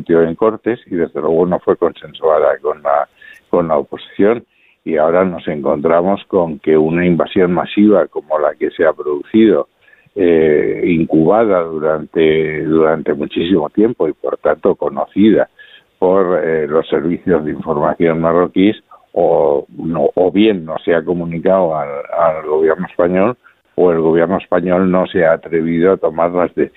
discutió en Cortes y desde luego no fue consensuada con la oposición. Y ahora nos encontramos con que una invasión masiva como la que se ha producido, incubada durante muchísimo tiempo y por tanto conocida por los servicios de información marroquíes, o bien no se ha comunicado al gobierno español, o el gobierno español no se ha atrevido a tomar las decisiones